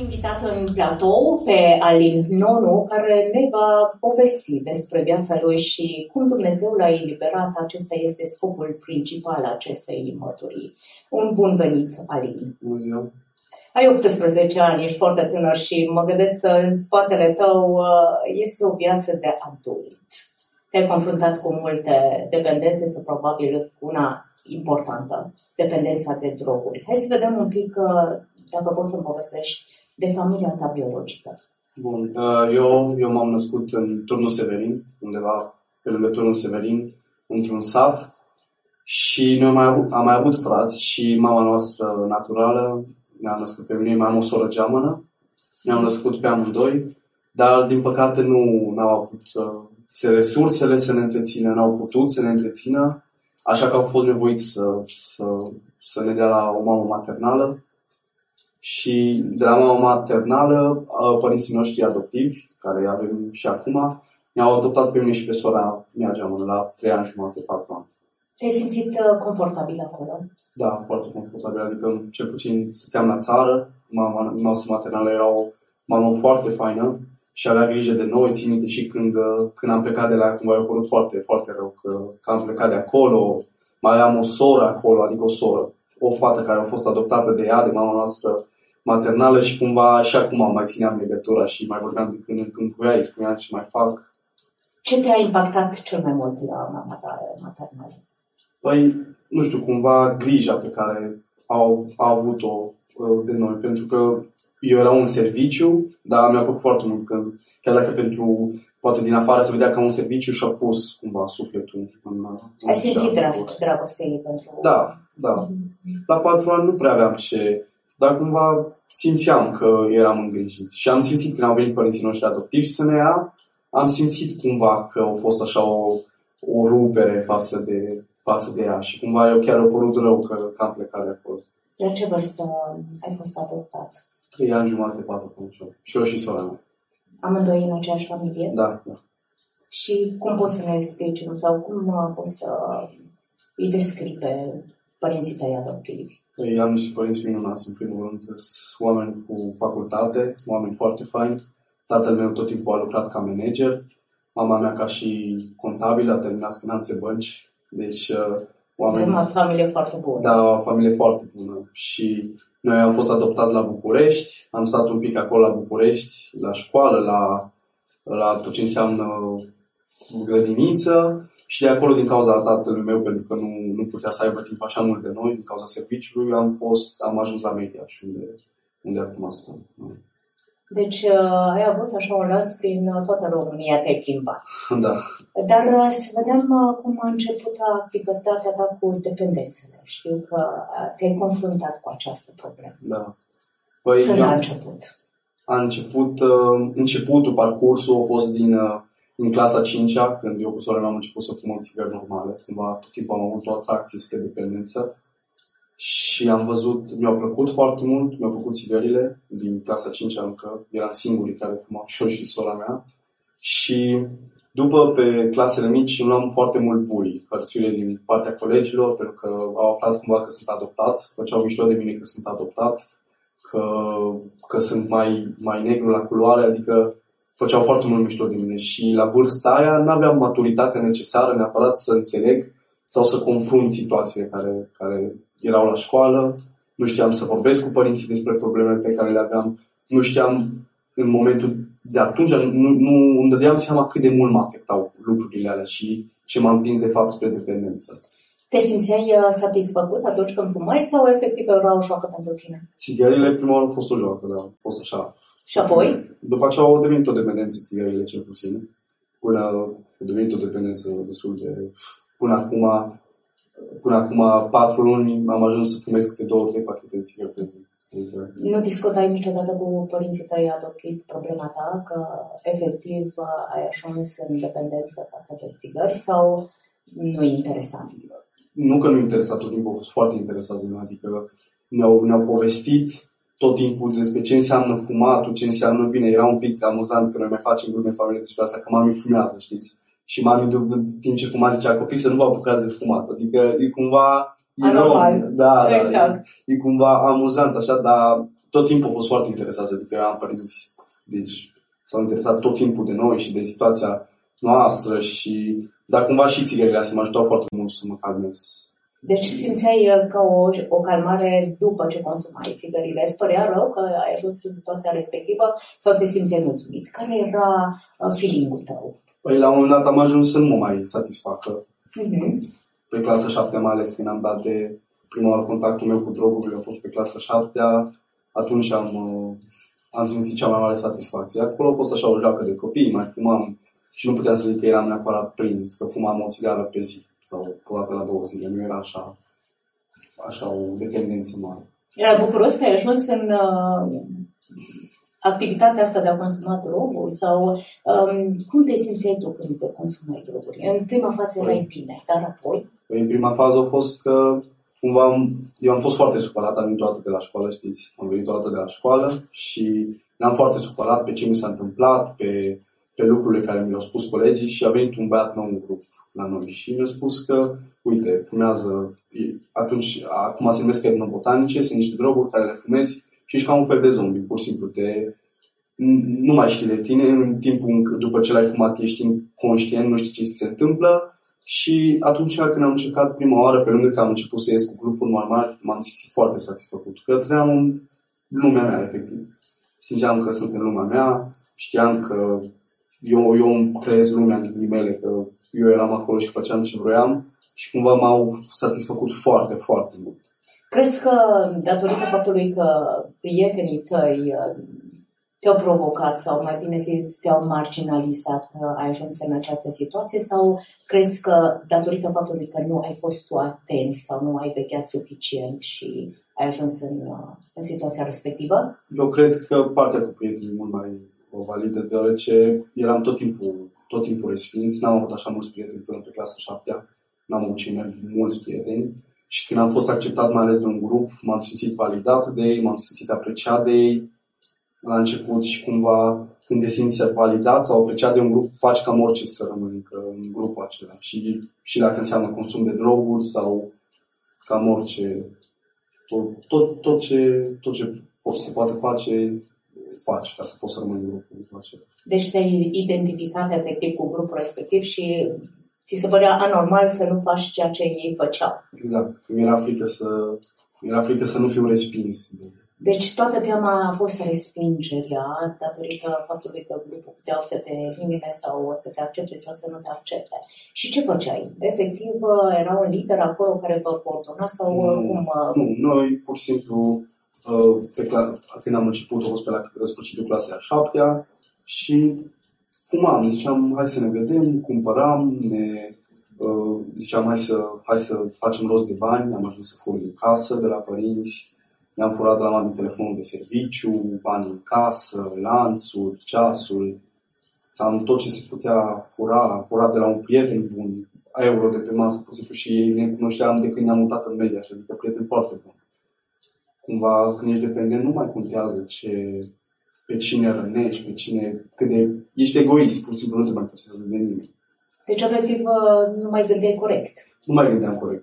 invitat în platou pe Alin Nonu, care ne va povesti despre viața lui și cum Dumnezeu l-a eliberat. Acesta este scopul principal al acestei mărturii. Un bun venit, Alin. Bună ziua. Ai 18 ani, ești foarte tânăr și mă gândesc că în spatele tău este o viață de adult. Te-ai confruntat cu multe dependențe sau probabil cu una importantă, dependența de droguri. Hai să vedem un pic, dacă poți să-mi povestești, de familia ta biologică. Bun. Eu m-am născut în Turnul Severin, undeva pe lângă Turnul Severin, într-un sat. Și noi am mai avut frați și mama noastră naturală ne-a născut pe mine, mai am o soră geamănă. Ne-am născut pe amândoi, dar din păcate nu au avut resursele să ne întrețină, n-au putut să ne întrețină, așa că au fost nevoiți să ne dea la o mamă maternală. Și de la mama maternală, părinții noștri adoptivi, care avem și acum, ne-au adoptat pe mine și pe sora mea geamănă la 3 ani jumate, 4 ani. Te-ai simțit confortabil acolo? Da, foarte confortabil. Adică, cel puțin, stăteam la țară. Mama noastră maternală era o mamă foarte faină și avea grijă de noi. Țin minte și când am plecat de la ea, cum mi-a părut foarte, foarte rău că am plecat de acolo. Mai aveam o soră acolo, adică o fată care a fost adoptată de ea, de mama noastră maternală și cumva și acum mai țineam legătura și mai vorbeam de când în când cu ea, îi spuneam ce mai fac. Ce te-a impactat cel mai mult la mama ta maternală? Păi, nu știu, cumva grija pe care a avut-o de noi, pentru că eu eram un serviciu, dar mi-a plăcut foarte mult că, chiar dacă poate din afară se vedea ca un serviciu și-a pus cumva sufletul în ai simțit dragostea ei pentru... Da. La 4 ani nu prea aveam ce, dar cumva simțeam că eram îngrijit. Și am simțit când au venit părinții noștri adoptivi să ne ia, am simțit cumva că a fost așa o rupere față de ea și cumva eu chiar a părut rău că am plecat de acolo. La ce vârstă ai fost adoptat? 3 ani jumate, 4 ani. Și eu și sora mea. Amândoi în aceeași familie? Da. Și cum poți să ne explici sau cum poți să îi descrii pe părinții tăi adoptivi? Păi am niște părinți minunați, în primul rând. Sunt oameni cu facultate, oameni foarte faini. Tatăl meu tot timpul a lucrat ca manager. Mama mea ca și contabil, a terminat finanțe bănci. Deci oameni... O familie foarte bună. Da, o familie foarte bună. Și noi am fost adoptați la București. Am stat un pic acolo la București, la școală, la tot ce înseamnă grădiniță. Și de acolo, din cauza tatălui meu, pentru că nu putea să aibă timp așa mult de noi, din cauza serviciului, am ajuns la Mediaș, unde acum stăm. Deci ai avut așa un lanț prin toată România, te-ai plimbat. Da. Dar să vedem cum a început activitatea ta cu dependențele. Știu că te-ai confruntat cu această problemă. Da. Păi, când a început? Începutul, parcursul a fost din clasa 5-a, când eu cu sora mea am început să fumăm țigări normale. Cumva tot timpul am avut o atracție spre dependență. Și am văzut, mi-au plăcut foarte mult, mi-au plăcut țigările din clasa 5-a, încă eram singurii care fumau și eu și sora mea. Și după, pe clasele mici, îmi luam foarte mult bully, hărțuire din partea colegilor, pentru că au aflat cumva că sunt adoptat, făceau mișto de mine că sunt adoptat, că sunt mai negru la culoare, adică făceau foarte mult mișto de mine. Și la vârsta aia n-aveam maturitatea necesară neapărat să înțeleg sau să confrunt situațiile care erau la școală. Nu știam să vorbesc cu părinții despre problemele pe care le aveam. Nu știam în momentul de atunci, nu îmi dădeam seama cât de mult mă afectau lucrurile alea și ce m-am împins de fapt spre dependență. Te simțeai satisfăcut atunci când fumai sau efectiv era o joacă pentru tine? Țigările prima oară a fost o joacă, da. A fost așa. Și apoi? După aceea au devenit o dependență țigările, cel puțin. Până a devenit o dependență destul de... Până acum 4 luni am ajuns să fumez câte 2-3 pachete de țigări pe zi. Nu discutai niciodată cu părinții tăi adoptivi problema ta, că efectiv ai ajuns în dependență față de țigări sau nu-i interesant? Nu că nu-i interesat, tot timpul au fost foarte interesați de noi, adică ne-au povestit tot timpul despre ce înseamnă fumatul, ce înseamnă bine. Era un pic amuzant că noi mai facem glume în familie despre asta, că mami fumează, știți? Și mami, după timp ce fumați, zicea, copii să nu vă apucați de fumat. Adică e cumva... Anormal. Da, exact. E cumva amuzant așa, dar tot timpul au fost foarte interesați, adică eu am părinți, deci s-au interesat tot timpul de noi și de situația noastră dar cumva și țigările astea mă ajutau foarte mult să mă calmez. Deci simțeai ca o calmare după ce consumai țigările? Îți părea rău că ai ajuns în situația respectivă sau te simțeai mulțumit? Care era feeling-ul tău? Păi la un moment dat am ajuns să nu mă mai satisfacă. Pe clasa 7, mai ales când am dat de prima oară contactul meu cu drogurile, a fost pe clasa 7, atunci am simțit cea mai mare satisfacție. Acolo a fost așa o joacă de copii, mai fumam și nu puteam să zic că eram neapărat prins, că fumam o țigară pe zi sau o dată la 2 zile. Nu era așa o dependență mare. Era bucuros că ai ajuns în activitatea asta de a consuma droguri sau cum te simțeai tu când te consumai droguri? În prima fază erai bine, dar apoi? În prima fază a fost că cumva eu am fost foarte supărat, am venit toată de la școală, știți? Am venit toată de la școală și ne-am foarte supărat pe ce mi s-a întâmplat, pe lucrurile care mi le-au spus colegii și a venit un băiat nou în grup la noi și mi-a spus că, uite, fumează, acum se numesc etnobotanice, sunt niște droguri care le fumezi și ești ca un fel de zombie, pur și simplu. Nu mai știi de tine, în timpul după ce l-ai fumat ești inconștient, nu știi ce se întâmplă și atunci când am încercat prima oară, pe lângă că am început să ies cu grupuri normale, m-am simțit foarte satisfăcut, că trăiam în lumea mea, efectiv. Simțeam că sunt în lumea mea, știam că eu îmi creez lumea în ghilimele, că eu eram acolo și făceam ce vroiam și cumva m-au satisfăcut foarte, foarte mult. Crezi că, datorită faptului că prietenii tăi te-au provocat sau, mai bine zis, te-au marginalizat, ai ajuns în această situație sau crezi că, datorită faptului că nu ai fost tu atent sau nu ai vegheat suficient și ai ajuns în situația respectivă? Eu cred că partea cu prietenii e mult mai validă, deoarece eram tot timpul respins, n-am avut așa mulți prieteni până pe clasa 7, n-am avut mulți prieteni și când am fost acceptat mai ales de un grup, m-am simțit validat de ei, m-am simțit apreciat de ei la început și cumva când te simți validat sau apreciat de un grup, faci cam orice să rămâi în grupul acela și dacă înseamnă consum de droguri sau cam orice, tot ce se poate face, faci ca să poți să rămâi în grupul acela. Deci te-ai identificat efectiv cu grupul respectiv și ți se părea anormal să nu faci ceea ce ei făceau. Exact. Mi-era frică să nu fiu respins. Deci toată teama a fost respingerea datorită faptului că grupul puteau să te elimine sau să te accepte sau să nu te accepte. Și ce făceai? Efectiv, era un lider acolo care vă coordona sau cum? Nu, noi pur și simplu, când am început, a fost pe la sfârșitul clasei a 7-a și fumam, ziceam, hai să ne vedem, cumpăram, ziceam, hai să facem rost de bani, am ajuns să fur din casă, de la părinți, mi-am furat de la mami telefonul de serviciu, bani în casă, lanțuri, ceasul, am tot ce se putea fura, am furat de la un prieten bun, euro de pe masă, pur și simplu, și ei ne cunoșteam de când ne-am mutat în media, adică prieten foarte bun. Cumva, când ești dependent, nu mai contează pe cine rănești, ești egoist, pur și simplu nu te mai interesează de nimeni. Deci, efectiv, nu mai gândeai corect. Nu mai gândeam corect,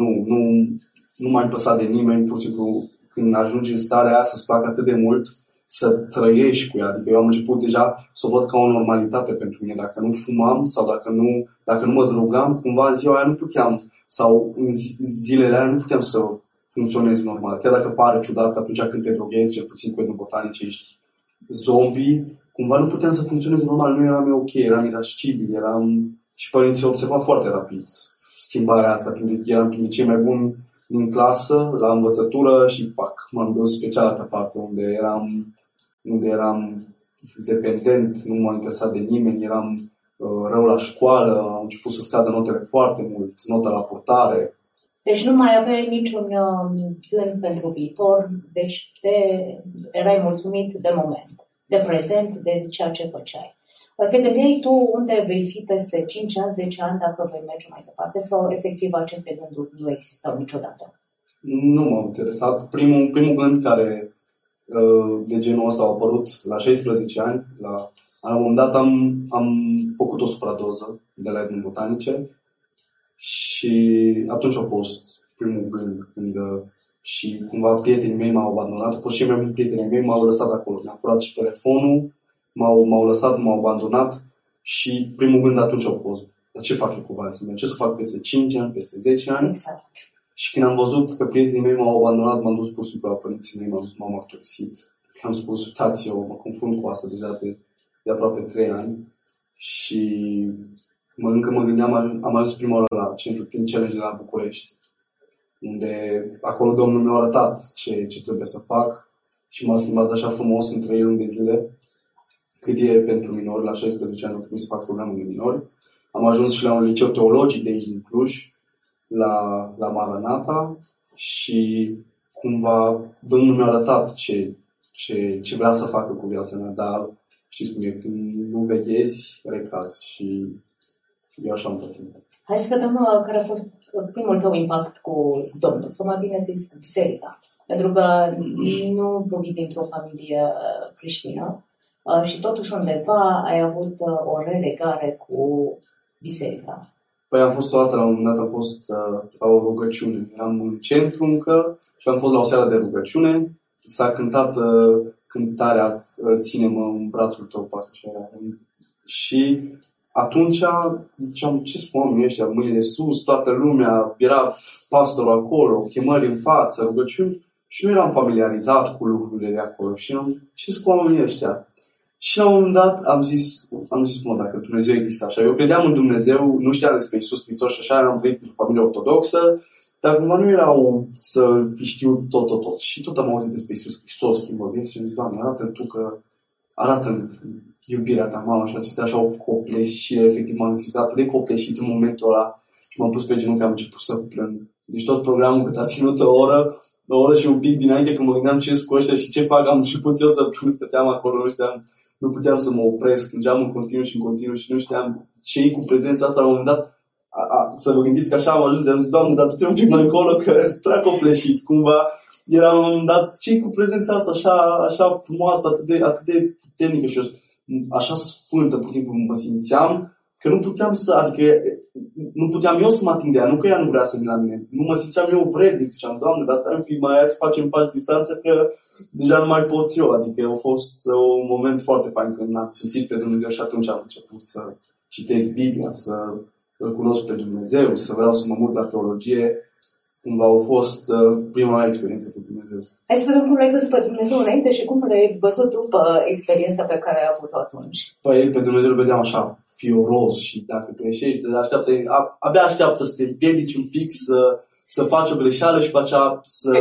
nu mai păsa de nimeni, pur și simplu, când ajungi în starea aia să-ți placă atât de mult, să trăiești cu ea. Adică eu am început deja să o văd ca o normalitate pentru mine. Dacă nu fumam sau dacă nu mă drogam, cumva în ziua aia nu puteam, sau în zilele alea nu puteam să funcționez normal. Chiar dacă pare ciudat că atunci când te droghezi, cel puțin cu etnobotanice, ești zombie, cumva nu puteam să funcționez normal. Nu eram eu ok, eram irascibil, și părinții observat foarte rapid schimbarea asta. Eram printre cei mai buni din clasă, la învățătură și m-am dus pe cealaltă parte unde eram dependent, nu m-a interesat de nimeni, eram rău la școală, am început să scadă notele foarte mult, nota la purtare. Deci nu mai aveai niciun gând pentru viitor, deci erai mulțumit de moment, de prezent, de ceea ce făceai. Te gândeai tu unde vei fi peste 5 ani, 10 ani, dacă vei merge mai departe sau efectiv aceste gânduri nu existau niciodată? Nu m-au interesat. Primul gând care de genul ăsta a apărut la 16 ani, la un moment dat am făcut o supradoză de la etnobotanice și atunci a fost primul gând când și cumva prietenii mei m-au abandonat. Au fost cei mai buni prietenii mei, m-au lăsat acolo. Mi-au furat și telefonul, m-au lăsat, m-au abandonat și primul gând atunci a fost: dar ce fac eu cu viața mea? Ce să fac peste 5 ani, peste 10 ani? Exact. Și când am văzut că prietenii mei m-au abandonat, m-am dus pur și simplu la părinții mei, m-am mărturisit. Am spus: uitați, eu mă confrunt cu asta deja de aproape 3 ani și încă mă gândeam, am ajuns prima oară la Centrul Teen Challenge de la București, unde acolo Domnul mi-a arătat ce trebuie să fac și m-a schimbat așa frumos în 3 luni de zile, cât e pentru minori. La 16 ani am trebuit să fac programul de minori. Am ajuns și la un liceu teologic de aici din Cluj, la Maranata, și cumva Domnul mi-a arătat ce vrea să facă cu viața mea, dar știți cum e, când nu veghezi, recazi, și eu așa am pățit. Hai să vedem care a fost primul tău impact cu Domnul, sau mai bine să-i spun biserica. Pentru că nu provii dintr-o familie creștină și totuși undeva ai avut o relegare cu biserica. Păi am fost o dată, la un moment dat am fost la o rugăciune. Eram în centru încă și am fost la o seară de rugăciune. S-a cântat cântarea Ține-mă în brațul tău, parcă așa era. Și atunci ziceam: ce spun oamenii ăștia, mâinile sus, toată lumea, era pastorul acolo, chemări în față, rugăciuni, și nu eram familiarizat cu lucrurile de acolo. Și ce spun oamenii ăștia? Și la un moment dat am zis, mă, dacă Dumnezeu există așa. Eu credeam în Dumnezeu, nu știam despre Iisus Hristos și așa, eram trăit într-o familie ortodoxă, dar cumva nu erau să fi știut tot. Și tot am auzit despre Iisus Hristos, schimbă vieți, și am zis: Doamne, arată-mi Tu că arată-mi iubirea Ta, mama. Și am zis așa o copleșire, efectiv m-am zis atât de copleșit în momentul ăla și m-am pus pe genunchi, am început să plâng. Deci tot programul cât a ținut o oră și un pic dinainte, când mă gândeam ce sunt cu ăștia și ce fac, am început eu să plâng, stăteam acolo, nu puteam să mă opresc, plângeam în continuu și nu știam ce-i cu prezența asta. La un moment dat, să vă gândiți că așa am ajuns, am zis: Doamne, dar Tu te un pic mai încolo, că sunt prea copleșit. Cumva era la un moment dat, ce-i cu prezența asta așa frumoasă, atât de puternică și așa sfântă, pur și simplu mă simțeam că nu puteam eu să mă ating de ea, nu că ea nu vrea să vină la mine. Nu mă simțeam eu vrednic. Ziceam: Doamne, dar stai un pic mai să facem pași distanță, că deja nu mai pot eu. Adică a fost un moment foarte fain când am simțit pe Dumnezeu și atunci am început să citesc Biblia, să îl cunosc pe Dumnezeu, să vreau să mă mut la teologie. Cumva a fost prima mea experiență cu Dumnezeu. Hai să vedem cum l-ai văzut pe Dumnezeu înainte și cum l-ai văzut după experiența pe care ai avut-o atunci. Păi pe Dumnezeu îl vedeam așa, fioros, și dacă greșești, abia așteaptă să te împiedici un pic, să faci o greșeală și după aceea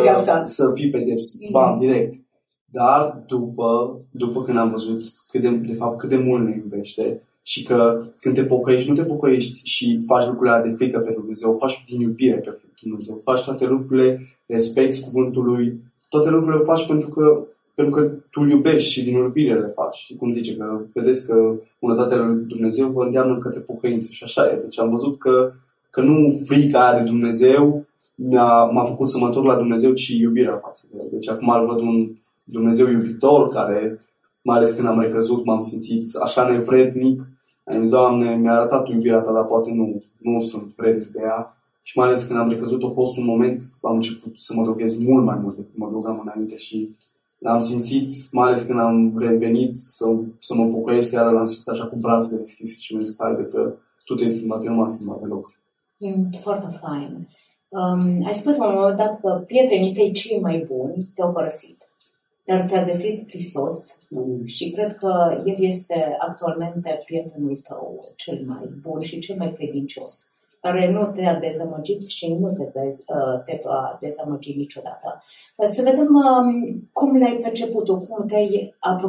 să fii pedepsit. Bam, direct. Dar după când am văzut cât de mult ne iubește și că când te pocăiești, nu te pocăiești și faci lucrurile de frică pe Dumnezeu, faci din iubire pe Dumnezeu, faci toate lucrurile, respecti cuvântul Lui, toate lucrurile le faci pentru că Tu îl iubești și din iubire le faci. Și cum zice, că vedeți că bunătatea lui Dumnezeu vă îndeamnă către pocăință. Și așa e. Deci am văzut că nu frica aia de Dumnezeu m-a făcut să mă întorc la Dumnezeu, ci iubirea față de El. Deci acum îl văd un Dumnezeu iubitor, care, mai ales când am recăzut, m-am simțit așa nevrednic. Am zis: Doamne, mi-a arătat Tu iubirea Ta, dar poate nu sunt vrednic de ea. Și mai ales când am recăzut, a fost un moment, am început să mă droghez mult mai mult decât mă drogam înainte și l-am simțit, mai ales când am revenit să mă pocăiesc, iar l-am simțit așa cu brațele deschise și mi-a zis: haide că Tu te-ai schimbat, eu nu m-am schimbat deloc. E foarte fain. Ai spus la un moment dat că prietenii tăi cei mai buni te-au părăsit, dar te-a găsit Hristos și cred că El este actualmente prietenul tău cel mai bun și cel mai credincios, care nu te-a dezamăgit și nu te va dezamăgi niciodată. Să vedem cum l-ai perceput, cum te-ai apropiat